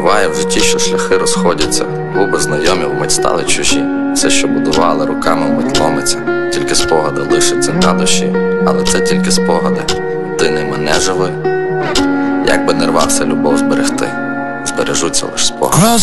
Буває в житті, що шляхи розходяться, губи знайомі вмить стали чужі. Все, що будували, руками вмить ломиться. Тільки спогади лишаться на душі. Але це тільки спогади, ти ними не живи. Як би не рвався любов зберегти, збережуться лиш спогади.